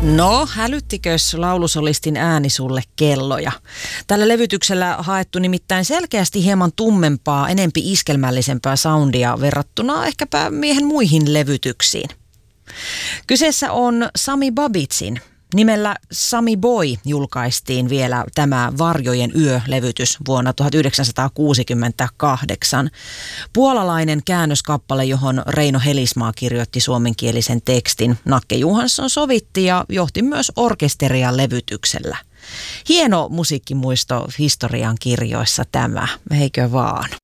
No, hälyttikös laulusolistin ääni sulle kelloja? Tällä levytyksellä haettu nimittäin selkeästi hieman tummempaa, enempi iskelmällisempää soundia verrattuna ehkäpä miehen muihin levytyksiin. Kyseessä on Sami Babicin. Nimellä Sami Boy julkaistiin vielä tämä Varjojen yö-levytys vuonna 1968. Puolalainen käännöskappale, johon Reino Helismaa kirjoitti suomenkielisen tekstin. Nakke Johansson sovitti ja johti myös orkesteria levytyksellä. Hieno musiikkimuisto historian kirjoissa tämä, eikö vaan?